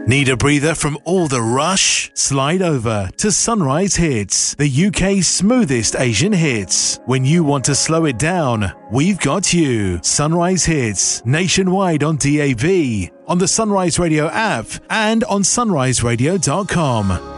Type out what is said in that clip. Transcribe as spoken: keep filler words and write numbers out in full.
Need a breather from all the rush? Slide over to Sunrise Hits, the U K's smoothest Asian hits. When you want to slow it down, we've got you. Sunrise Hits, nationwide on D A B, on the Sunrise Radio app, and on sunrise radio dot com.